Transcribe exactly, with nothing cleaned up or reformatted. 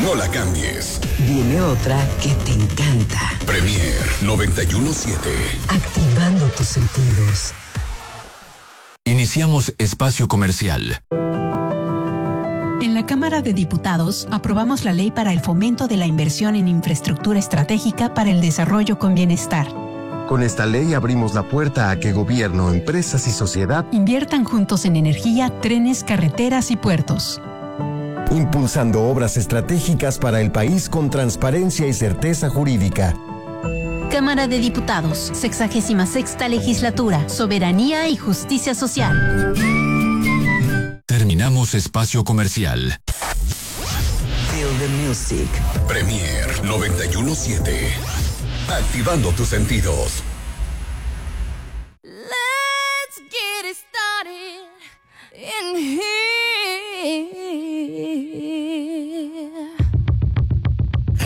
No la cambies. Viene otra que te encanta. Premier noventa y uno siete. Activando tus sentidos. Iniciamos espacio comercial. En la Cámara de Diputados aprobamos la ley para el fomento de la inversión en infraestructura estratégica para el desarrollo con bienestar. Con esta ley abrimos la puerta a que gobierno, empresas y sociedad inviertan juntos en energía, trenes, carreteras y puertos. Impulsando obras estratégicas para el país con transparencia y certeza jurídica. Cámara de Diputados, sexagésima sexta legislatura, soberanía y justicia social. Terminamos espacio comercial. Feel the music. Premier noventa y uno siete. Activando tus sentidos.